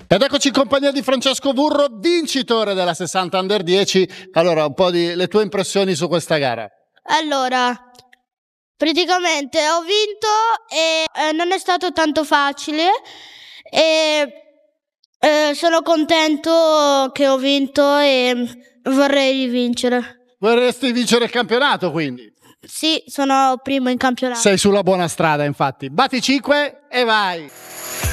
Ed eccoci in compagnia di Francesco Burro, vincitore della 60 Under 10. Allora, un po' le tue impressioni su questa gara. Allora, praticamente ho vinto e non è stato tanto facile e sono contento che ho vinto e vorrei rivincere. Vorresti vincere il campionato, quindi? Sì, sono primo in campionato. Sei sulla buona strada, infatti. Batti 5 e vai!